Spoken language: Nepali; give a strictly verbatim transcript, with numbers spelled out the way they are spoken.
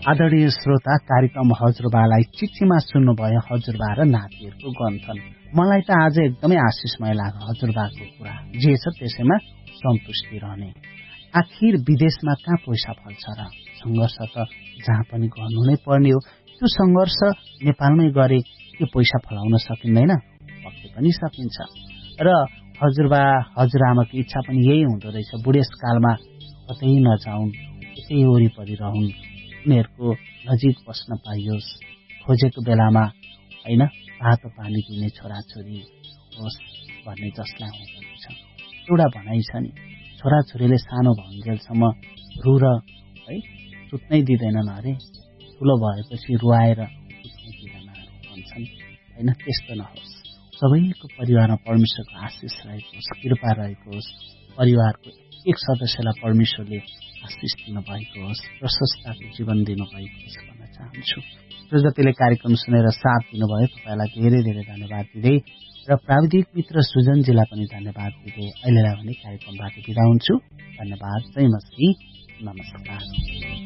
आदरणीय श्रोता, कार्यक्रम हजुरबालाई चिठीमा सुन्नुभयो हजुरबा र नातिहरूको गन्थन। मलाई त आज एकदमै आशिषमय लाग्यो हजुरबाको कुरा। जे छ त्यसैमा सन्तुष्टि रहने। आखिर विदेशमा कहाँ पैसा फल्छ र? सङ्घर्ष त जहाँ पनि गर्नु नै पर्ने हो। त्यो सङ्घर्ष नेपालमै गरे के पैसा फलाउन सकिँदैन? पक्कै पनि सकिन्छ। र हजुरबा हजुरआमाको इच्छा पनि यही हुँदो रहेछ, बुढेसकालमा कतै नजाउन्, यसै वरिपरि रहन्, उनीहरूको नजिक बस्न पाइयोस्, खोजेको बेलामा होइन भातो पानी दिने छोराछोरी होस् भन्ने जसलाई हुँदो छ। एउटा भनाइ छ नि, छोराछोरीले सानो भङ्गेलसम्म रु र है सुत्नै दिँदैनन् अरे, ठुलो भएपछि रुवाएर सुत्नै दिँदैन भन्छन् होइन। त्यस्तो नहोस्। सबैको परिवारमा परमेश्वरको आशिष रहेको होस्, कृपा रहेको होस्, परिवारको एक सदस्यलाई परमेश्वरले आशिष दिनुभएको होस्, प्रशस्तको जीवन दिनुभएको होस् भन्न चाहन्छु। र जतिले कार्यक्रम सुनेर साथ दिनुभयो तपाईँलाई धेरै धेरै धन्यवाद दिँदै र प्राविधिक मित्र सुजनजीलाई पनि धन्यवाद दिँदै अहिलेलाई भने कार्यक्रमबाट बिदा हुन्छु। धन्यवाद। जय मसी। नमस्कार।